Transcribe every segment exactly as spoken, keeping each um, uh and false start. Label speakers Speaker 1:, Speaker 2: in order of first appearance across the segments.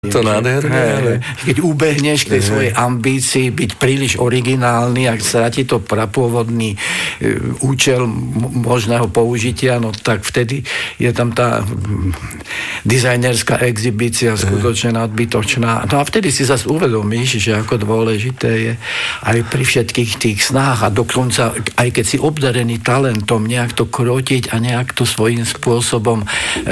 Speaker 1: To nádherné, ale...
Speaker 2: Keď ubehneš k tej svojej ambícii byť príliš originálny a stratí to prapôvodný e, účel m- možného použitia, no tak vtedy je tam tá dizajnerská exhibícia skutočne nadbytočná. No a vtedy si zase uvedomíš, že ako dôležité je aj pri všetkých tých snách a dokonca aj keď si obdarený talentom nejak to krotiť a nejak to svojím spôsobom e,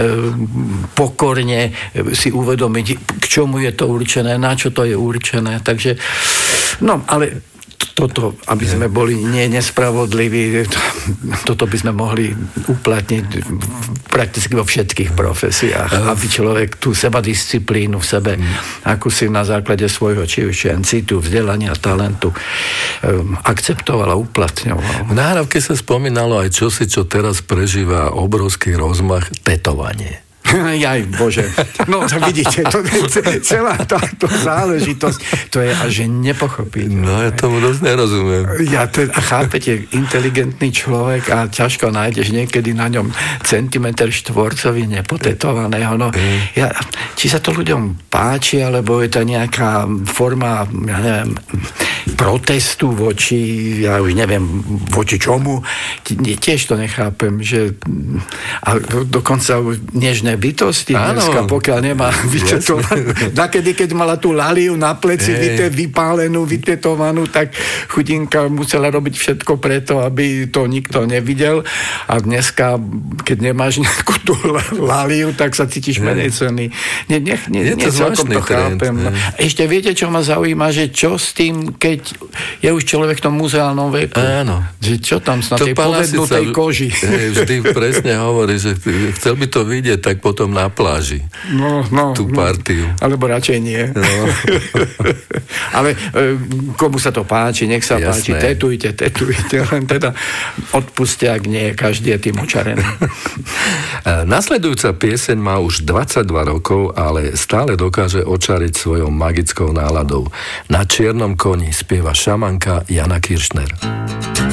Speaker 2: pokorne si uvedomiť, k čomu je to určené, na čo to je určené. Takže, no, ale toto, aby sme boli nie nespravodliví, toto by sme mohli uplatniť prakticky vo všetkých profesiách. Aby človek tú sebadisciplínu v sebe, akú si na základe svojho či už citu, vzdelania, talentu akceptoval a uplatňoval.
Speaker 1: V nahrávke sa spomínalo aj čosi, čo teraz prežíva obrovský rozmach, tetovanie.
Speaker 2: Jaj, Bože. No, tak vidíte, to je celá táto záležitosť, to je až nepochopiteľné.
Speaker 1: No, ja tomu dosť nerozumiem.
Speaker 2: Ja te, a chápete, inteligentný človek a ťažko nájdeš niekedy na ňom centimeter štvorcový nepotetovaného. No, ja, či sa to ľuďom páči, alebo je to nejaká forma, ja neviem, protestu voči, ja už neviem, voči čomu, tiež to nechápem, že a dokonca nežné bytosti dneska, pokiaľ nemá vytetovanú. Nakedy, keď mala tú laliu na pleci vyte, vypálenú, vytetovanú, tak chudinka musela robiť všetko preto, aby to nikto nevidel. A dneska, keď nemáš nejakú tú laliu, tak sa cítiš menej cenný. Nie, nie, nie, nie celkom to chápem. No. Ešte viete, čo ma zaujíma, že čo s tým, keď je už človek v tom muzeálnom veku?
Speaker 1: Áno.
Speaker 2: Že čo tam na tej povednutej koži?
Speaker 1: Vždy presne hovorí, že chcel by to vidieť, tak potom na pláži.
Speaker 2: No, no.
Speaker 1: Tú partiu.
Speaker 2: No, alebo radšej nie. No. Ale komu sa to páči, nech sa Jasné. páči, tetujte, tetujte, len teda odpustia, ak nie, každý je tým očarený.
Speaker 1: Nasledujúca pieseň má už dvadsaťdva rokov, ale stále dokáže očariť svojou magickou náladou. Na čiernom koni spieva šamanka Jana Kiršner.